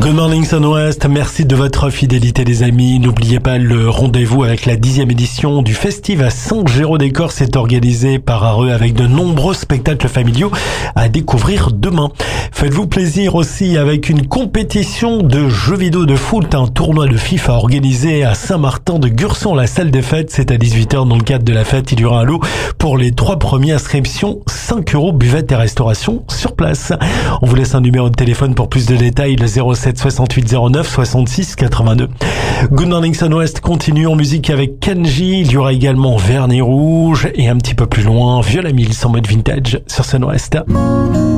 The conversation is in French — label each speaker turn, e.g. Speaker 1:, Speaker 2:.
Speaker 1: Good morning Sun-Ouest, merci de votre fidélité les amis. N'oubliez pas le rendez-vous avec la 10e édition du Festive à Saint-Géraud-des-Corses est organisé par Areux avec de nombreux spectacles familiaux à découvrir demain. Faites-vous plaisir aussi avec une compétition de jeux vidéo de foot, un tournoi de FIFA organisé à Saint-Martin de Gurson, la salle des fêtes. C'est à 18h dans le cadre de la fête. Il y aura un lot pour les 3 premiers, inscriptions 5 €, buvette et restauration sur place. On vous laisse un numéro de téléphone pour plus de détails, le 07 68 09 66 82. Good Morning Sun-Ouest continue en musique avec Kenji. Il y aura également Vernis Rouge et un petit peu plus loin, Viola Mills en mode vintage sur Sun-Ouest.